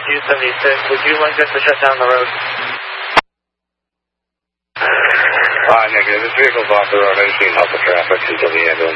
7276. Would you like us to shut down the road? Negative. This vehicle's off the road. I just need help with traffic until the ambulance